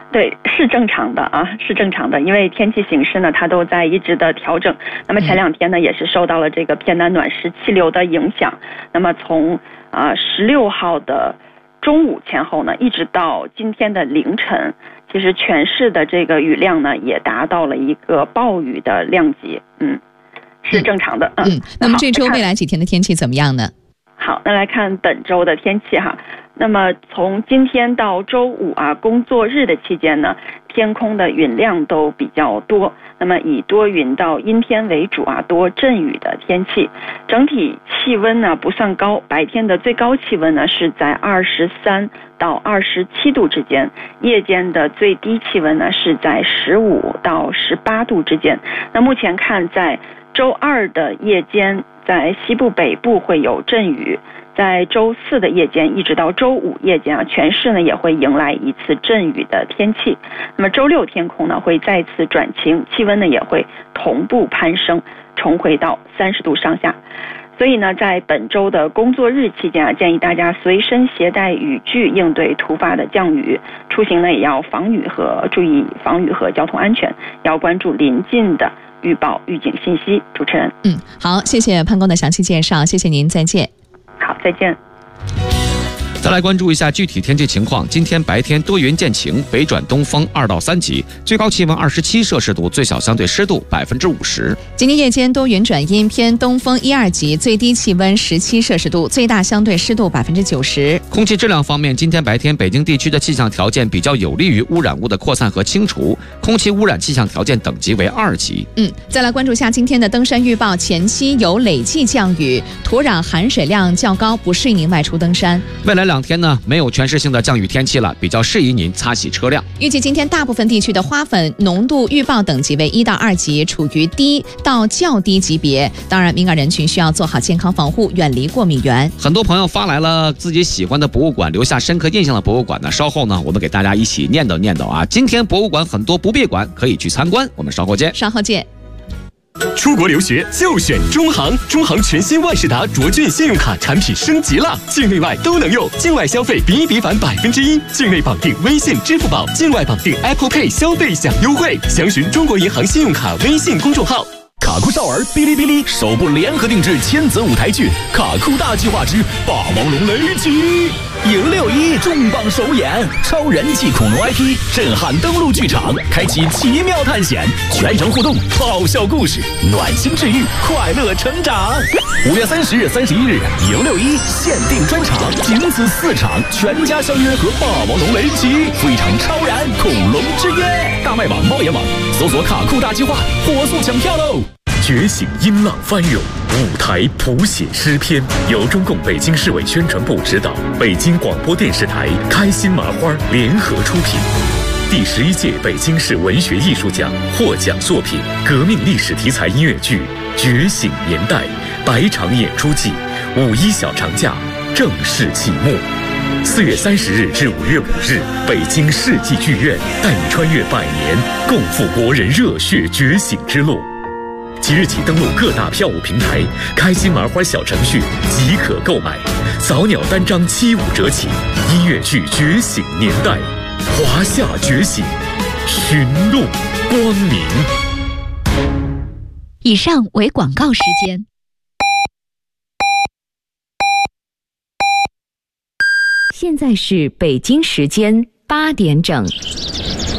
对，是正常的啊，是正常的，因为天气形势呢，它都在一直的调整。那么前2天呢，也是受到了这个偏南暖湿气流的影响。那么从16号的中午前后呢，一直到今天的凌晨，其实全市的这个雨量呢，也达到了一个暴雨的量级，是正常的。 那么这周未来几天的天气怎么样呢？ 好，那来看本周的天气哈。那么从今天到周五工作日的期间呢，天空的云量都比较多，那么以多云到阴天为主多阵雨的天气。整体气温呢不算高，白天的最高气温呢是在23到27度之间，夜间的最低气温呢是在15到18度之间。那目前看，在周2的夜间，在西部北部会有阵雨，在周4的夜间一直到周5夜间全市呢也会迎来一次阵雨的天气。那么周6天空呢会再次转晴，气温呢也会同步攀升，重回到30度上下。所以呢，在本周的工作日期间建议大家随身携带雨具，应对突发的降雨。出行呢也要注意防雨和交通安全，要关注临近的预报预警信息。主持人， 好，谢谢潘工的详细介绍，谢谢您，再见。 好，再见。 再来关注一下具体天气情况。今天白天多云见晴，北转东风2到3级，最高气温27摄氏度，最小相对湿度50%。 今天夜间多云转阴，偏东风1、2级，最低气温17摄氏度，最大相对湿度90%。 空气质量方面，今天白天北京地区的气象条件比较有利于污染物的扩散和清除，空气污染气象条件等级为2级。 再来关注下今天的登山预报，前期有累计降雨，土壤含水量较高，不适宜您外出登山。 未来2天呢，没有全市性的降雨天气了，比较适宜您擦洗车辆。 预计今天大部分地区的花粉浓度预报等级为1到2级，处于低到较低级别。当然，敏感人群需要做好健康防护，远离过敏源。 很多朋友发来了自己喜欢的博物馆，留下深刻印象的博物馆呢，稍后呢，我们给大家一起念叨念叨今天博物馆很多不闭馆，可以去参观。我们稍后见。 稍后见。 出国留学就选中航，中航全新万事达卓俊信用卡产品升级了，境内外都能用，境外消费比返1%，境内绑定微信、支付宝，境外绑定 Apple Pay 消费享优惠。详询中国银行信用卡微信公众号。 卡酷少儿哔哩哔哩首部联合定制千子舞台剧《卡酷大计划之霸王龙雷击》，迎6·1重磅首演，超人气恐龙 IP 震撼登陆剧场，开启奇妙探险，全程互动，爆笑故事，暖心治愈，快乐成长。5月30日、31日，迎6·1限定专场，仅此4场，全家相约和霸王龙雷击，赴一场超燃恐龙之约。大麦网、猫眼网搜索卡酷大计划，火速抢票喽！ 觉醒音浪翻涌，舞台谱写诗篇，由中共北京市委宣传部指导，北京广播电视台、开心麻花联合出品。第11届北京市文学艺术奖获奖作品革命历史题材音乐剧《觉醒年代》百场演出季5·1小长假正式启幕。4月30日至5月5日，北京世纪剧院带你穿越100年，共赴国人热血觉醒之路。即日起登录各大票务平台，开心麻花小程序即可购买，早鸟单张75折起。音乐剧《觉醒年代》，华夏觉醒，寻路光明。 以上为广告时间。现在是北京时间8点整。